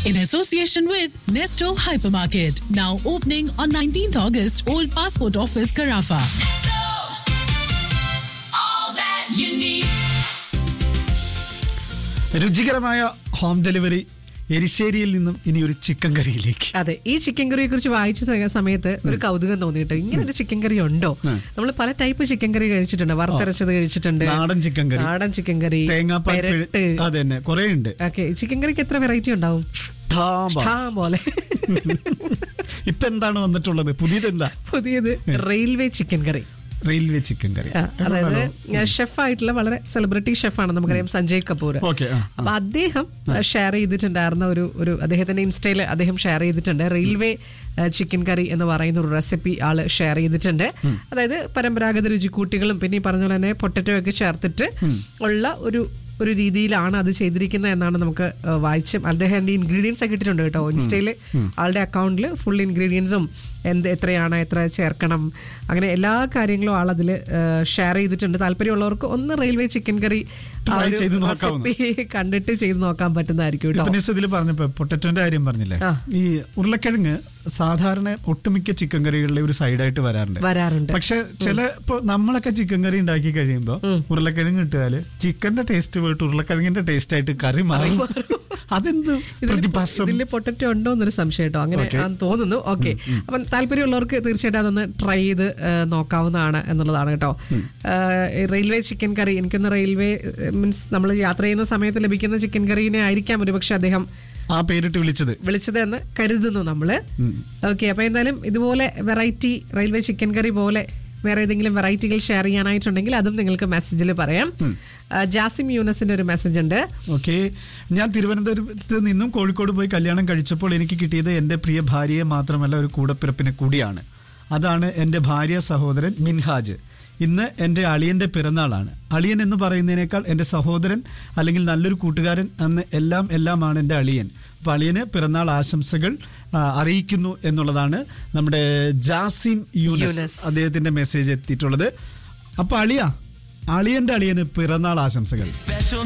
in association with Nesto Hypermarket. Now opening on 19th August, Old Passport Office, Carafa. All that you need. രുചികരമായ home delivery എരിശ്ശേരിയിൽ നിന്നും ഇനി ഒരു chicken കറിയിലേക്ക്. അതെ, ഈ ചിക്കൻ കറിയെ കുറിച്ച് വായിച്ച സമയത്ത് ഒരു കൗതുകം തോന്നിയിട്ട് ഇങ്ങനെ ഒരു ചിക്കൻ കറി ഉണ്ടോ? നമ്മൾ പല ടൈപ്പ് ചിക്കൻ കറി കഴിച്ചിട്ടുണ്ട്. വറുത്തരച്ചത് കഴിച്ചിട്ടുണ്ട്, നാടൻ ചിക്കൻ കറി, തേങ്ങാപ്പാൽ, അതന്നെ കുറെ ഉണ്ട്. ഓക്കെ, ചിക്കൻ കറിക്ക് എത്ര വെറൈറ്റി ഉണ്ടാവും? പോലെ. ഇപ്പൊ എന്താണ് വന്നിട്ടുള്ളത്? പുതിയത് റെയിൽവേ ചിക്കൻ കറി. അതായത് ഷെഫായിട്ടുള്ള വളരെ സെലിബ്രിറ്റി ഷെഫാണ്, നമുക്കറിയാം, സഞ്ജയ് കപൂർ. അപ്പൊ അദ്ദേഹം ഷെയർ ചെയ്തിട്ടുണ്ടായിരുന്ന ഒരു അദ്ദേഹത്തിന്റെ ഇൻസ്റ്റയില് അദ്ദേഹം ഷെയർ ചെയ്തിട്ടുണ്ട്. റെയിൽവേ ചിക്കൻ കറി എന്ന് പറയുന്ന ഒരു റെസിപ്പി ആള് ഷെയർ ചെയ്തിട്ടുണ്ട്. അതായത് പരമ്പരാഗത രുചിക്കൂട്ടികളും പിന്നെ ഈ പറഞ്ഞ പോലെ തന്നെ പൊട്ടറ്റോ ഒക്കെ ചേർത്തിട്ട് ഉള്ള ഒരു രീതിയിലാണ് അത് ചെയ്തിരിക്കുന്നത് എന്നാണ് നമുക്ക് വായിച്ച്. അദ്ദേഹത്തിന്റെ ഇൻഗ്രീഡിയൻസ് ഒക്കെ ഇട്ടിട്ടുണ്ട് കേട്ടോ ഇൻസ്റ്റയില്. ആളുടെ അക്കൗണ്ടിൽ ഫുൾ ഇൻഗ്രീഡിയൻസും എത്ര ചേർക്കണം അങ്ങനെ എല്ലാ കാര്യങ്ങളും ആൾ അതിൽ ഷെയർ ചെയ്തിട്ടുണ്ട്. താല്പര്യമുള്ളവർക്ക് ഒന്ന് റെയിൽവേ ചിക്കൻ കറി കണ്ടിട്ട് ചെയ്ത് നോക്കാൻ പറ്റുന്നതായിരിക്കും കേട്ടോ. ഇതിൽ പറഞ്ഞപ്പോ പൊട്ടറ്റോന്റെ കാര്യം പറഞ്ഞില്ലേ, ഈ ഉരുളക്കിഴങ്ങ് സാധാരണ ഒട്ടുമിക്ക ചിക്കൻ കറികളിലെ ഒരു സൈഡായിട്ട് വരാറുണ്ട്. പക്ഷെ ഇപ്പൊ നമ്മളൊക്കെ ചിക്കൻ കറി ഉണ്ടാക്കി കഴിയുമ്പോ ഉരുളക്കിഴങ്ങ് ഇട്ടാല് ചിക്കന്റെ ടേസ്റ്റ് പോയിട്ട് ഉരുളക്കിഴങ്ങിന്റെ ടേസ്റ്റ് ആയിട്ട് കറി മാറും. അതെന്ത് പ്രതിഭാസം? ഇതിൽ പൊട്ടറ്റോ ഉണ്ടോ എന്നൊരു സംശയം കേട്ടോ, അങ്ങനെ തോന്നുന്നു. ഓക്കെ, അപ്പം താല്പര്യമുള്ളവർക്ക് തീർച്ചയായിട്ടും അതൊന്ന് ട്രൈ ചെയ്ത് നോക്കാവുന്നതാണ് എന്നുള്ളതാണ് കേട്ടോ. റെയിൽവേ ചിക്കൻ കറി, എനിക്കൊന്ന് റെയിൽവേ മീൻസ് നമ്മൾ യാത്ര ചെയ്യുന്ന സമയത്ത് ലഭിക്കുന്ന ചിക്കൻ കറീനെ ആയിരിക്കാം ഒരുപക്ഷെ അദ്ദേഹം ആ പേരിട്ട് വിളിച്ചത് എന്ന് കരുതുന്നു നമ്മള്. ഓക്കെ, അപ്പൊ എന്തായാലും ഇതുപോലെ വെറൈറ്റി റെയിൽവേ ചിക്കൻ കറി പോലെ വേറെ ഏതെങ്കിലും വെറൈറ്റികൾ ഷെയർ ചെയ്യാനായിട്ടുണ്ടെങ്കിൽ അതും നിങ്ങൾക്ക് മെസ്സേജിൽ പറയാം. ജാസിം യൂനസിന്റെ ഒരു മെസ്സേജ് ഉണ്ട്. ഓക്കെ, ഞാൻ തിരുവനന്തപുരത്ത് നിന്നും കോഴിക്കോട് പോയി കല്യാണം കഴിച്ചപ്പോൾ എനിക്ക് കിട്ടിയത് എന്റെ പ്രിയ ഭാര്യയെ മാത്രമല്ല ഒരു കൂടപ്പിറപ്പിനെ കൂടിയാണ്. അതാണ് എന്റെ ഭാര്യ സഹോദരൻ മിൻഹാജ്. ഇന്ന് എൻ്റെ അളിയന്റെ പിറന്നാളാണ്. അളിയൻ എന്ന് പറയുന്നതിനേക്കാൾ എൻ്റെ സഹോദരൻ അല്ലെങ്കിൽ നല്ലൊരു കൂട്ടുകാരൻ എന്ന് എല്ലാമാണ് എൻ്റെ അളിയൻ. അപ്പോൾ അളിയന് പിറന്നാൾ ആശംസകൾ അറിയിക്കുന്നു എന്നുള്ളതാണ് നമ്മുടെ ജാസിം യൂനസ് അദ്ദേഹത്തിന്റെ മെസ്സേജ് എത്തിയിട്ടുള്ളത്. അപ്പൊ അളിയന്റെ അളിയന് പിറന്നാൾ ആശംസകൾ.